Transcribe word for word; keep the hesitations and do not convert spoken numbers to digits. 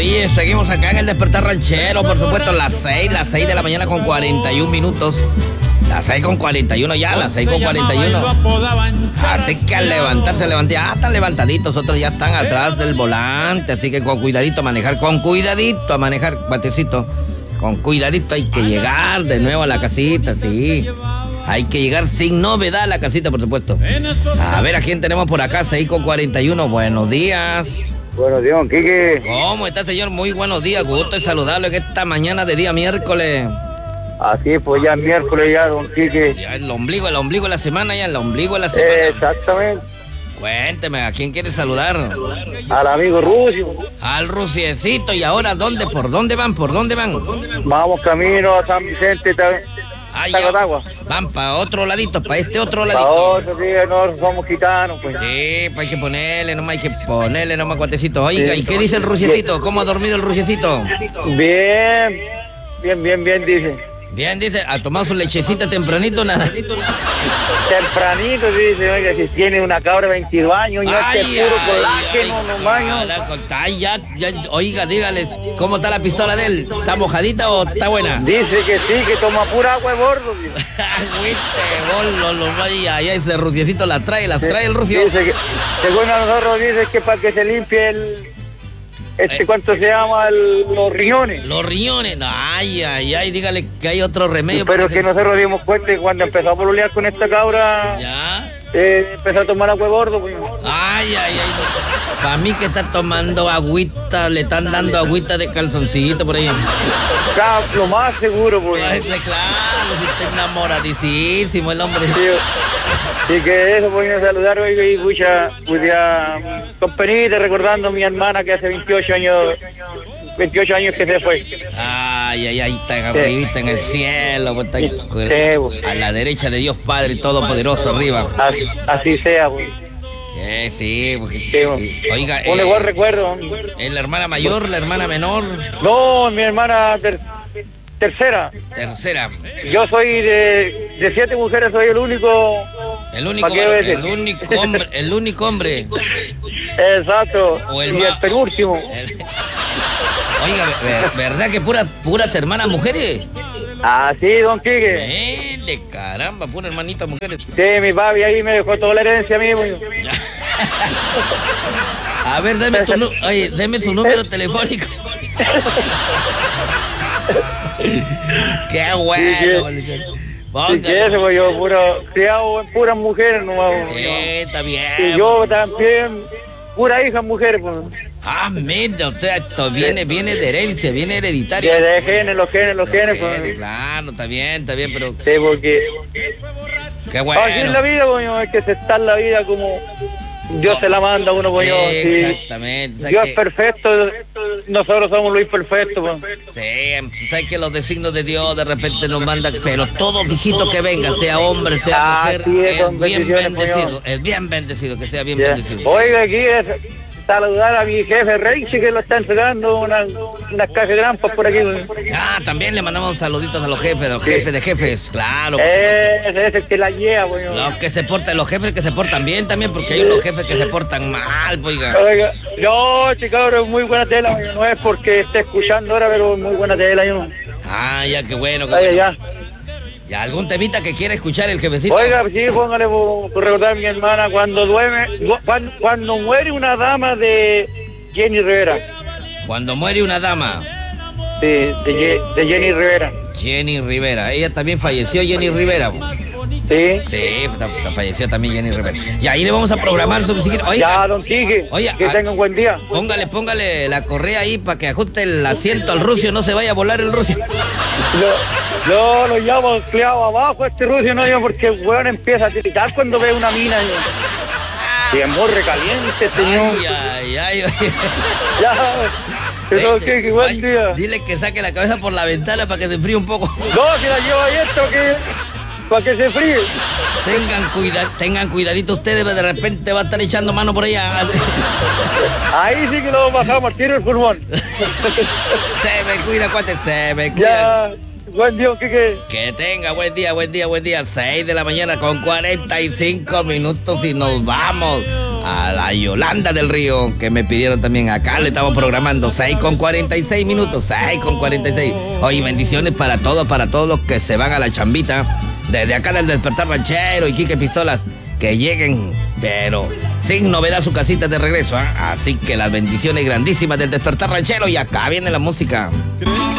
Oye, seguimos acá en el Despertar Ranchero, por supuesto, las seis, las seis de la mañana con cuarenta y un minutos. Las seis con cuarenta y uno ya, las seis con cuarenta y uno. Así que al levantarse, levanté, ya están levantaditos, otros ya están atrás del volante, así que con cuidadito a manejar, con cuidadito a manejar, Patecito. Con cuidadito hay que llegar de nuevo a la casita, sí. Hay que llegar sin novedad a la casita, por supuesto. A ver, ¿a quién tenemos por acá? seis con cuarenta y uno, buenos días. Buenos días, don Quique. ¿Cómo está, señor? Muy buenos días, gusto de saludarlo en esta mañana de día miércoles. Así pues ya miércoles ya, don Quique. Ya el ombligo, el ombligo de la semana, ya el ombligo de la semana. Eh, exactamente. Cuénteme, ¿a quién quiere saludar? Al amigo Rucio. Al Ruciecito. ¿Y ahora dónde? ¿Por dónde van? ¿Por dónde van? Vamos camino a San Vicente, Ah, ya. Van para otro ladito, para este otro ladito. Para otro, sí, no somos gitanos, pues. Sí, pues hay que ponerle nomás, hay que ponerle nomás, cuatecito. Oiga, sí. ¿Y qué dice el Ruciecito? ¿Cómo ha dormido el Ruciecito? Bien, bien, bien, bien, dice. Bien, dice, ¿ha tomado su lechecita tempranito nada? Tempranito, dice, oiga, si tiene una cabra de veintidós años, ya es puro colágeno, no baño. Ay, ya, ya, oiga, dígale, ¿cómo está la pistola de él? ¿Está mojadita o está buena? Dice que sí, que toma pura agua de bordo. Agüite, bolo, lo vaya, ya ese Ruciecito la trae, la trae el Rucio. Dice que, según a nosotros, dice que para que se limpie el... Este, ¿cuánto se llama? El, los riñones. Los riñones, ay, ay, ay, dígale que hay otro remedio. Pero que se... nosotros dimos cuenta que cuando empezó a pololear con esta cabra, ya eh, empezó a tomar agua de bordo. Pues. Ay, ay, ay. Para mí que está tomando agüita, le están dando agüita de calzoncito por ahí. Claro, lo más seguro, pues. Ay, claro, si está enamoradísimo el hombre. Sí, y que eso, pues, a saludar hoy y escucha, pues ya, con penita, recordando a mi hermana que hace veintiocho años, veintiocho años que se fue. Ay, ay, ahí está arribita, sí, en el cielo, pues, está ahí, sí, pues. A la derecha de Dios Padre Todopoderoso arriba. Así, así sea, pues. Eh, sí, porque, sí, eh, oiga, un eh, igual recuerdo. ¿es la hermana mayor, la hermana menor? No, mi hermana ter tercera. Tercera. Yo soy de, de siete mujeres, soy el único. El único, el único hombre, el único hombre. Exacto. O el y el penúltimo. El... Oiga, ¿verdad que puras puras hermanas mujeres? Ah, sí, don Quique. Eh, de caramba, pura hermanita mujeres. Sí, mi papi ahí me dejó toda la herencia a mí. A ver, deme tu, oye, deme su número telefónico. Qué bueno. Sí, que eso, pues yo, puro, criado en puras mujeres nomás. Sí, está bien. Y yo también, pura hija mujer, pues. Ah, mira, o sea, esto viene, viene de herencia, viene hereditaria. De, de genes, los genes, los, los genes, genes, pues. Claro, está bien, está bien, pero... Sí, porque... Qué bueno. Así es la vida, pues, es que se está en la vida como... Dios se la manda a uno, pues yo. Exactamente. Sí. Dios es perfecto, nosotros somos los imperfectos. Pues. Sí, sabes que los designios de Dios de repente nos mandan, pero todo hijito que venga, sea hombre, sea ah, mujer, sí, es, es bien bendecido, es bien bendecido, que sea bien yeah. bendecido. Oiga, aquí es saludar a mi jefe Reichi, que lo está entregando unas una cajas de grampas por aquí. Ah, también le mandamos saluditos a los jefes, a los sí. jefes de jefes, claro. Ese es el que la lleva, pues. Los que se portan, los jefes que se portan bien también, porque hay unos jefes que se portan mal, pues. Oiga, no, chico, muy buena tela, oiga, no es porque esté escuchando ahora, pero muy buena tela. Yo. Ah, ya, qué bueno, qué Oiga, bueno. ya. ¿Ya algún temita que quiera escuchar el jefecito? Oiga, sí, póngale por, por recordar a mi hermana, cuando duerme, cuando, cuando muere una dama de Jenny Rivera. Cuando muere una dama. Sí, de, de Jenny Rivera. Jenny Rivera, ella también falleció, Jenny Rivera. Sí. Sí, falleció también Jenny Rivera. Y ahí le vamos a programar su musiquita. Oiga, ya, don Quique, oiga, que tenga un buen día. Póngale, póngale la correa ahí para que ajuste el asiento al Rucio, no se vaya a volar el Rucio. Lo, yo lo llamo empleado abajo este Rucio, no yo, porque el weón empieza a tiritar cuando ve una mina. Y es muy recaliente, señor. Ay, ay, ay. Ya. Pero Eche, qué, qué buen día. Dile que saque la cabeza por la ventana para que se enfríe un poco. No, que la llevo ahí esto, que para que se fríe. Tengan cuida, tengan cuidadito ustedes, de repente va a estar echando mano por allá. Ahí sí que lo bajamos al tiro el pulmón. Se me cuida, cuate, se me cuida. Ya, buen día, ¿qué, qué? Que tenga buen día, buen día, buen día. seis de la mañana con cuarenta y cinco minutos y nos vamos. a la Yolanda del Río, que me pidieron también. Acá le estamos programando seis con cuarenta y seis minutos, seis con cuarenta y seis. Oye, bendiciones para todos, para todos los que se van a la chambita. Desde acá del Despertar Ranchero y Quique Pistolas, que lleguen, pero sin novedad a su casita de regreso, ¿eh? Así que las bendiciones grandísimas del Despertar Ranchero y acá viene la música.